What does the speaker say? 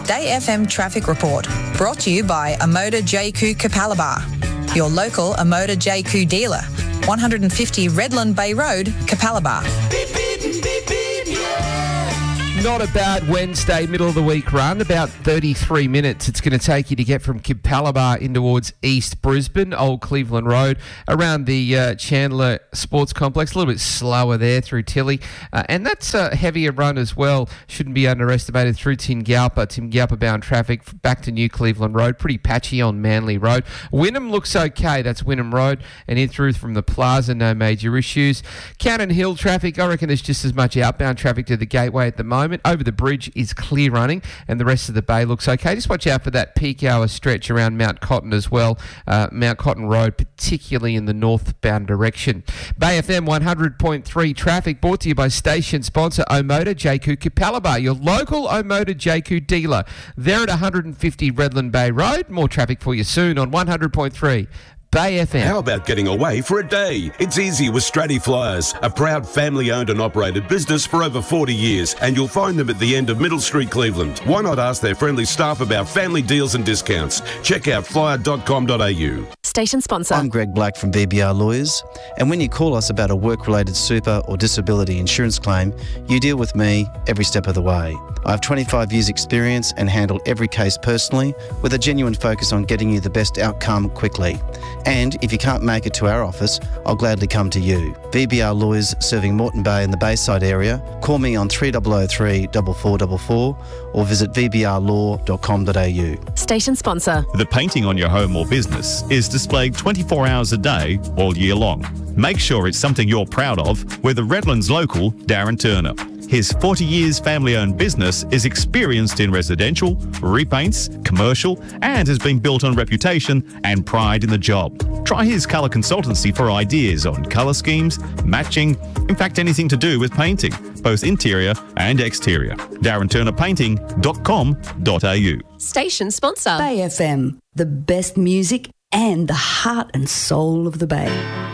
Day FM traffic report, brought to you by Amoda JQ Capalaba, your local Amoda JQ dealer, 150 Redland Bay Road, Capalaba. Not a bad Wednesday, middle of the week run. About 33 minutes it's going to take you to get from Capalaba in towards East Brisbane, Old Cleveland Road, around the Chandler Sports Complex. A little bit slower there through Tilly. And that's a heavier run as well. Shouldn't be underestimated through Tingalpa bound traffic back to New Cleveland Road. Pretty patchy on Manly Road. Wynnum looks okay. That's Wynnum Road. And in through from the Plaza, no major issues. Cannon Hill traffic, I reckon there's just as much outbound traffic to the Gateway at the moment. Over the bridge is clear running and the rest of the bay looks okay. Just watch out for that peak hour stretch around Mount Cotton as well. Mount Cotton Road, particularly in the northbound direction. Bay FM 100.3 traffic brought to you by station sponsor Omoda JQ Capalaba, your local Omoda JQ dealer. They're at 150 Redland Bay Road. More traffic for you soon on 100.3. Bay FM. How about getting away for a day? It's easy with Stratty Flyers, a proud family-owned and operated business for over 40 years, and you'll find them at the end of Middle Street, Cleveland. Why not ask their friendly staff about family deals and discounts? Check out flyer.com.au. Station sponsor. I'm Greg Black from BBR Lawyers, and when you call us about a work-related super or disability insurance claim, you deal with me every step of the way. I have 25 years experience and handle every case personally with a genuine focus on getting you the best outcome quickly. And if you can't make it to our office, I'll gladly come to you. VBR Lawyers serving Moreton Bay and the Bayside area. Call me on 3003 4444 or visit vbrlaw.com.au. Station sponsor. The painting on your home or business is displayed 24 hours a day, all year long. Make sure it's something you're proud of with the Redlands local, Darren Turner. His 40 years family-owned business is experienced in residential, repaints, commercial, and has been built on reputation and pride in the job. Try his colour consultancy for ideas on colour schemes, matching, in fact anything to do with painting, both interior and exterior. DarrenTurnerPainting.com.au. Station sponsor. Bay FM, the best music and the heart and soul of the Bay.